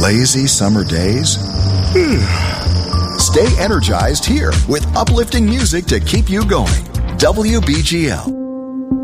Lazy summer days? Stay energized here with uplifting music to keep you going. WBGL.